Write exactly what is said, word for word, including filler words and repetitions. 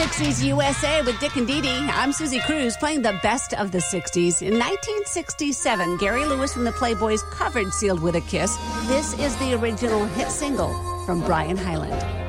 sixties U S A with Dick and Dee Dee. I'm Susie Cruz playing the best of the sixties. In nineteen sixty-seven, Gary Lewis and the Playboys covered Sealed with a Kiss. This is the original hit single from Brian Hyland.